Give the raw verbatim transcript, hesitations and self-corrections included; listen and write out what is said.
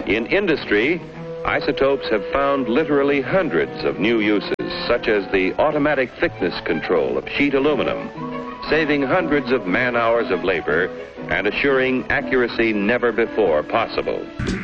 In industry, isotopes have found literally hundreds of new uses, such as the automatic thickness control of sheet aluminum, saving hundreds of man-hours of labor and assuring accuracy never before possible.